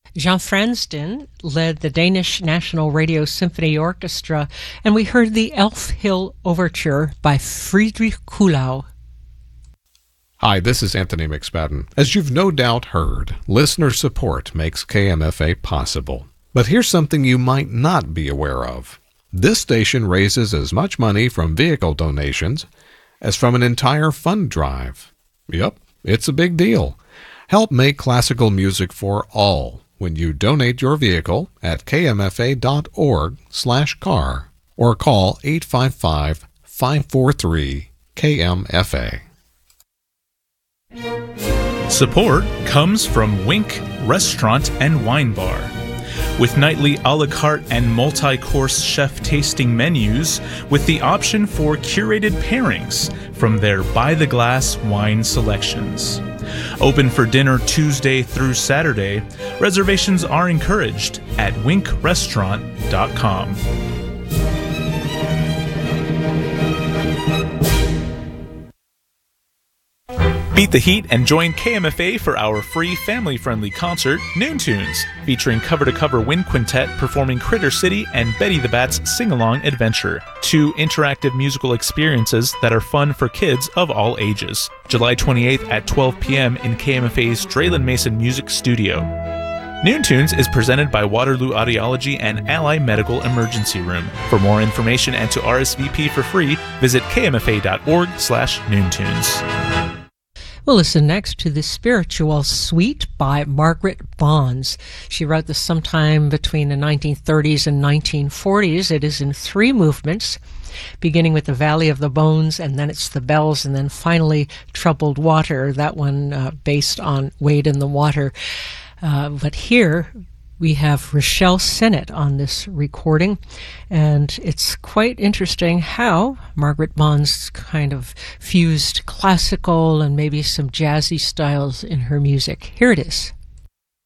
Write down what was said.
Jean Fransden led the Danish National Radio Symphony Orchestra, and we heard the Elf Hill Overture by Friedrich Kuhlau. Hi, this is Anthony McSpadden. As you've no doubt heard, listener support makes KMFA possible. But here's something you might not be aware of. This station raises as much money from vehicle donations as from an entire fund drive. Yep, it's a big deal. Help make classical music for all when you donate your vehicle at kmfa.org/car or call 855-543-KMFA. Support comes from Wink Restaurant and Wine Bar. With nightly a la carte and multi-course chef tasting menus with the option for curated pairings from their by-the-glass wine selections. Open for dinner Tuesday through Saturday. Reservations are encouraged at winkrestaurant.com. Beat the heat and join KMFA for our free family-friendly concert, Noon Tunes, featuring cover-to-cover wind quintet performing Critter City and Betty the Bat's Sing-Along Adventure, 2 interactive musical experiences that are fun for kids of all ages. July 28th at 12 p.m. in KMFA's Draylen Mason Music Studio. Noon Tunes is presented by Waterloo Audiology and Ally Medical Emergency Room. For more information and to RSVP for free, visit kmfa.org/noontunes. We'll listen next to the Spiritual Suite by Margaret Bonds. She wrote this sometime between the 1930s and 1940s. It is in 3 movements, beginning with the Valley of the Bones, and then it's the Bells, and then finally Troubled Water, that one based on Wade in the Water. But here we have Rochelle Sennett on this recording, and it's quite interesting how Margaret Bonds kind of fused classical and maybe some jazzy styles in her music. Here it is.